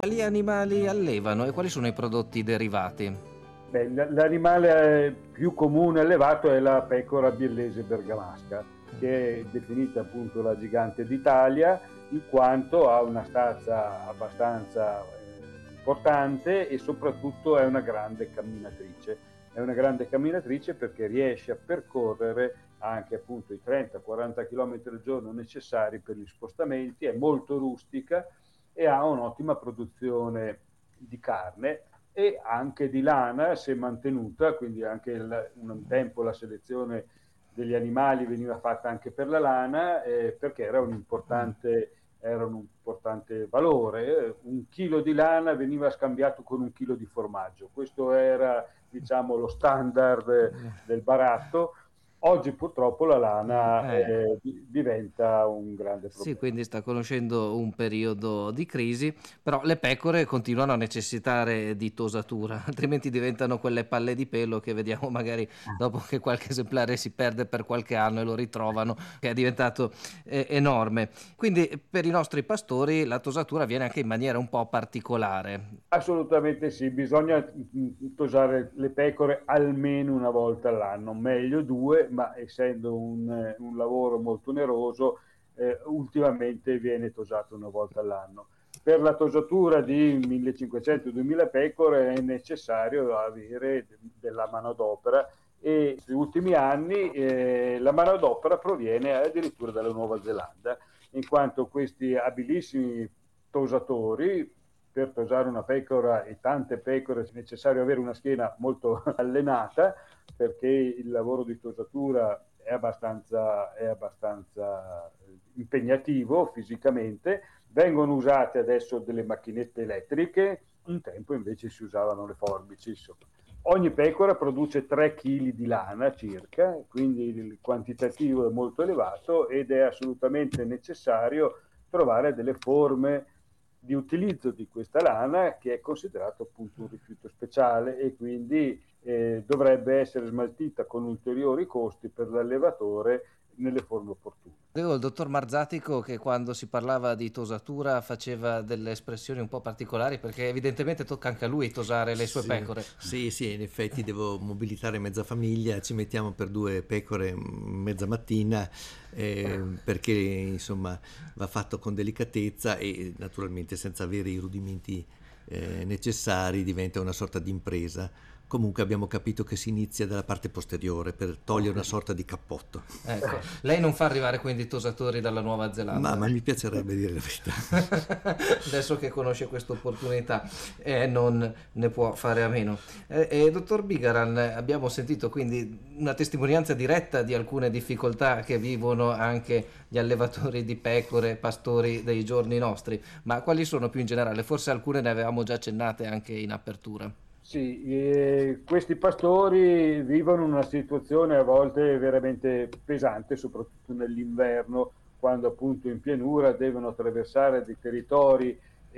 Quali animali allevano e quali sono i prodotti derivati? Beh, l'animale più comune allevato è la pecora biellese bergamasca, che è definita appunto la gigante d'Italia, in quanto ha una stazza abbastanza importante e soprattutto è una grande camminatrice. È una grande camminatrice perché riesce a percorrere anche appunto i 30-40 km al giorno necessari per gli spostamenti, è molto rustica e ha un'ottima produzione di carne e anche di lana si è mantenuta, quindi anche un tempo la selezione degli animali veniva fatta anche per la lana, perché era un importante valore. Un chilo di lana veniva scambiato con un chilo di formaggio. Questo era, diciamo, lo standard del baratto. Oggi purtroppo la lana diventa un grande Sì, problema. quindi sta conoscendo un periodo di crisi, però le pecore continuano a necessitare di tosatura, altrimenti diventano quelle palle di pelo che vediamo magari dopo che qualche esemplare si perde per qualche anno e lo ritrovano, che è diventato enorme. Quindi per i nostri pastori la tosatura avviene anche in maniera un po' particolare. Assolutamente sì, bisogna tosare le pecore almeno una volta all'anno, meglio due, ma essendo un lavoro molto oneroso, ultimamente viene tosato una volta all'anno. Per la tosatura di 1500-2000 pecore è necessario avere della manodopera e negli ultimi anni la manodopera proviene addirittura dalla Nuova Zelanda, in quanto questi abilissimi tosatori, per tosare una pecora e tante pecore è necessario avere una schiena molto allenata, perché il lavoro di tosatura è abbastanza impegnativo fisicamente. Vengono usate adesso delle macchinette elettriche, un tempo invece si usavano le forbici. Insomma. Ogni pecora produce 3 kg di lana circa, quindi il quantitativo è molto elevato ed è assolutamente necessario trovare delle forme di utilizzo di questa lana, che è considerato appunto un rifiuto speciale e quindi dovrebbe essere smaltita con ulteriori costi per l'allevatore nelle forme opportune. Avevo il dottor Marzatico che quando si parlava di tosatura faceva delle espressioni un po' particolari perché evidentemente tocca anche a lui tosare le sue Sì, pecore. sì, sì, in effetti devo mobilitare mezza famiglia, ci mettiamo per due pecore mezza mattina perché insomma va fatto con delicatezza e naturalmente senza avere i rudimenti necessari, diventa una sorta di impresa. Comunque abbiamo capito che si inizia dalla parte posteriore per togliere una sorta di cappotto. Ecco, lei non fa arrivare quindi tosatori dalla Nuova Zelanda. Ma mi piacerebbe dire la verità. Adesso che conosce questa opportunità non ne può fare a meno. Dottor Bigaran, abbiamo sentito quindi una testimonianza diretta di alcune difficoltà che vivono anche gli allevatori di pecore, pastori dei giorni nostri, ma quali sono più in generale? Forse alcune ne avevamo già accennate anche in apertura. Sì, questi pastori vivono una situazione a volte veramente pesante, soprattutto nell'inverno, quando appunto in pianura devono attraversare dei territori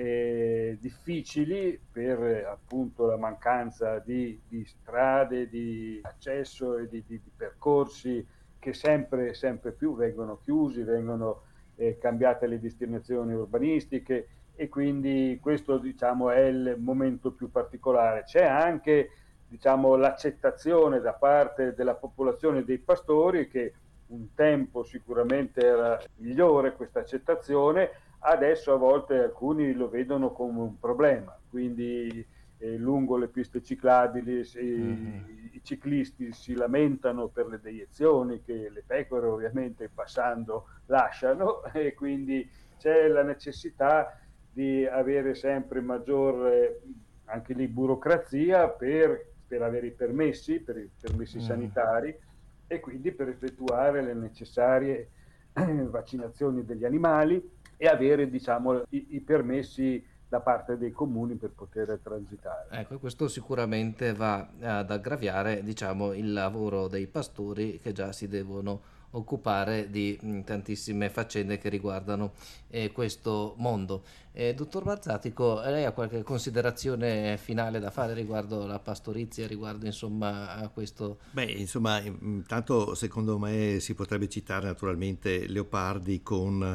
difficili per appunto la mancanza di strade, di accesso e di percorsi che sempre più vengono chiusi, vengono cambiate le destinazioni urbanistiche e quindi questo diciamo è il momento più particolare. C'è anche diciamo, l'accettazione da parte della popolazione dei pastori che un tempo sicuramente era migliore questa accettazione, adesso a volte alcuni lo vedono come un problema, quindi lungo le piste ciclabili i ciclisti si lamentano per le deiezioni che le pecore ovviamente passando lasciano e quindi c'è la necessità di avere sempre maggiore anche lì burocrazia per avere per i permessi sanitari e quindi per effettuare le necessarie vaccinazioni degli animali e avere diciamo, i permessi da parte dei comuni per poter transitare. Ecco, questo sicuramente va ad aggravare, diciamo, il lavoro dei pastori che già si devono occupare di tantissime faccende che riguardano questo mondo. Dottor Marzatico, lei ha qualche considerazione finale da fare riguardo la pastorizia, riguardo insomma a questo? Beh, insomma, intanto secondo me si potrebbe citare naturalmente Leopardi con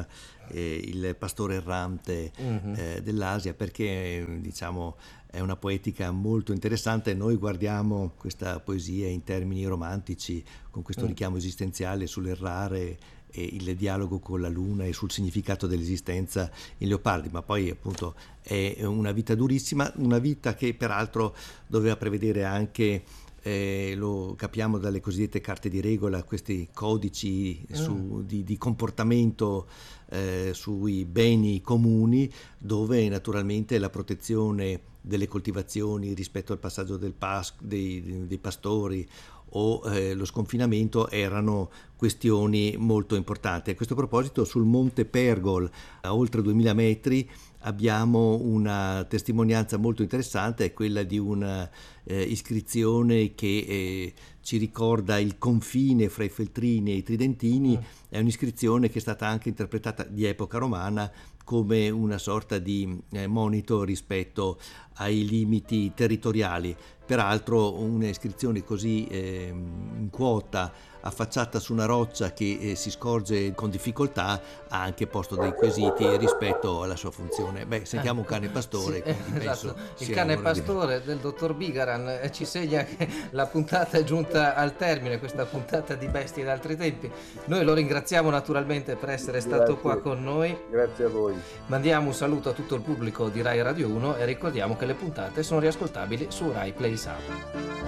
il pastore errante dell'Asia, perché diciamo è una poetica molto interessante. Noi guardiamo questa poesia in termini romantici, con questo richiamo esistenziale sull'errare e il dialogo con la luna e sul significato dell'esistenza in Leopardi, ma poi appunto è una vita durissima, una vita che peraltro doveva prevedere anche, lo capiamo dalle cosiddette carte di regola, questi codici di comportamento sui beni comuni, dove naturalmente la protezione delle coltivazioni rispetto al passaggio dei pastori o lo sconfinamento erano questioni molto importanti. A questo proposito, sul Monte Pergol, a oltre 2000 metri, abbiamo una testimonianza molto interessante, è quella di una iscrizione che ci ricorda il confine fra i Feltrini e i Tridentini. È un'iscrizione che è stata anche interpretata di epoca romana come una sorta di monito rispetto ai limiti territoriali. Peraltro un'iscrizione così in quota, affacciata su una roccia che si scorge con difficoltà, ha anche posto dei quesiti rispetto alla sua funzione. Sentiamo un cane pastore. Sì, esatto. Il cane pastore del dottor Bigaran ci segna che la puntata è giunta al termine, questa puntata di Bestie d'altri tempi. Noi lo ringraziamo naturalmente per essere stato qua con noi. Grazie a voi. Mandiamo un saluto a tutto il pubblico di Rai Radio 1 e ricordiamo che le puntate sono riascoltabili su Rai Play Sound.